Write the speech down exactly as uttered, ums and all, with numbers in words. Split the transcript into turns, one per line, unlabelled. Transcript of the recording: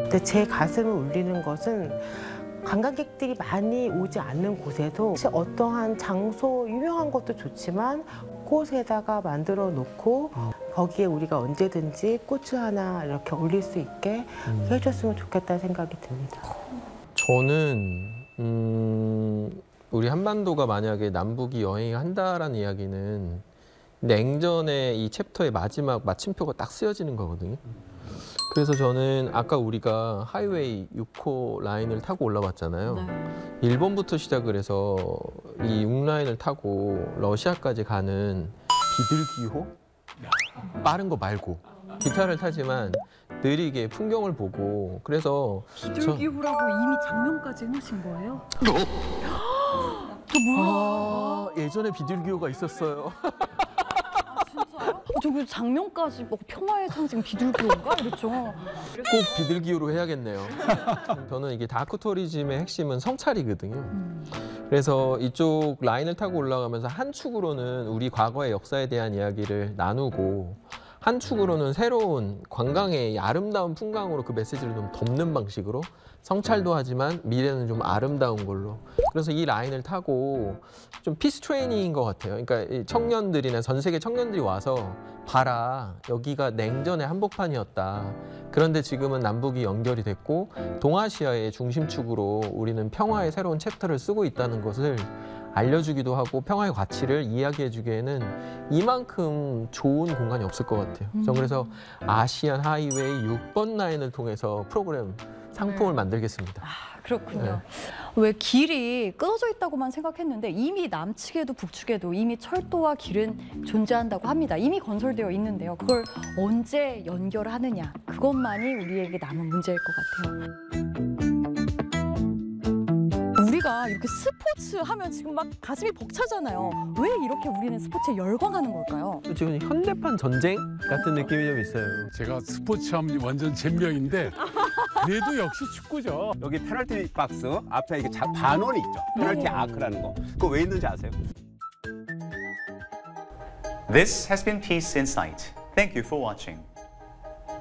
근데 제 가슴을 울리는 것은 관광객들이 많이 오지 않는 곳에도 사실 어떠한 장소, 유명한 것도 좋지만 곳에다가 만들어 놓고 거기에 우리가 언제든지 꽃을 하나 이렇게 올릴 수 있게
음.
해줬으면 좋겠다는 생각이 듭니다.
저는 음, 우리 한반도가 만약에 남북이 여행한다라는 이야기는 냉전의 이 챕터의 마지막 마침표가 딱 쓰여지는 거거든요. 그래서 저는 아까 우리가 하이웨이 육 호 라인을 타고 올라왔잖아요.
네.
일본부터 시작을 해서 이 육 라인을 타고 러시아까지 가는 비둘기호? 빠른 거 말고 기차를 타지만 느리게 풍경을 보고 그래서
비둘기호라고 이미 장면까지 해놓으신 거예요? 그 뭐야?
아, 예전에 비둘기호가 있었어요.
어, 저기 장면까지 뭐 평화의 상징 비둘기호인가? 이랬죠.
꼭 비둘기호로 해야겠네요. 저는 이게 다크 투어리즘의 핵심은 성찰이거든요.
음.
그래서 이쪽 라인을 타고 올라가면서 한 축으로는 우리 과거의 역사에 대한 이야기를 나누고 한 축으로는 새로운 관광의 아름다운 풍광으로 그 메시지를 좀 덮는 방식으로 성찰도 하지만 미래는 좀 아름다운 걸로. 그래서 이 라인을 타고 좀 피스 트레이닝인 것 같아요. 그러니까 이 청년들이나 전 세계 청년들이 와서 봐라, 여기가 냉전의 한복판이었다. 그런데 지금은 남북이 연결이 됐고 동아시아의 중심축으로 우리는 평화의 새로운 챕터를 쓰고 있다는 것을 알려주기도 하고 평화의 가치를 이야기해주기에는 이만큼 좋은 공간이 없을 것 같아요. 전 그래서 아시안 하이웨이 육 번 라인을 통해서 프로그램 상품을
네.
만들겠습니다.
아, 그렇군요. 왜 길이 끊어져 있다고만 생각했는데 이미 남측에도 북측에도 이미 철도와 길은 존재한다고 합니다. 이미 건설되어 있는데요. 그걸 언제 연결하느냐, 그것만이 우리에게 남은 문제일 것 같아요. 우리가 이렇게 스포츠 하면 지금 막 가슴이 벅차잖아요. 왜 이렇게 우리는 스포츠에 열광하는 걸까요?
지금 현대판 전쟁 같은 느낌이 좀 있어요.
제가 스포츠 하면 완전 젬병인데 그래도 역시 축구죠.
여기 페널티 박스 앞에 이게 자- 반원이 있죠. 페널티
네.
아크라는 거. 그거 왜 있는지 아세요?
This has been Peace Insight. Thank you for watching.